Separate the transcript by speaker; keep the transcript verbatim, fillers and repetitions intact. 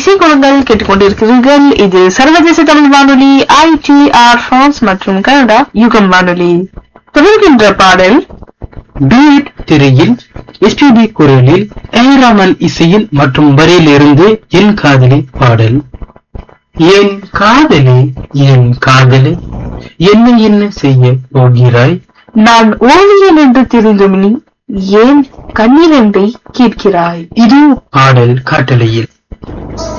Speaker 1: இசைக்குழுங்கள் கேட்டுக்கொண்டிருக்கிறீர்கள். இது சர்வதேச தமிழ் வானொலி ஐ டி ஆர் பிரான்ஸ் மற்றும் கனடா யுகம் வானொலி. தொடர்கின்ற பாடல்
Speaker 2: பீட் திரையில் எஸ்பிபி குரலில் ஏராமன் இசையில் மற்றும் வரையிலிருந்து என் காதலி பாடல். என் காதலி என் காதலி என்ன என்ன செய்ய போகிறாய்,
Speaker 1: நான் ஓவியன் என்று தெரிந்தும் நீ ஏன் கண்ணீரண்டை கேட்கிறாய்.
Speaker 2: இது பாடல் காட்டலையில்.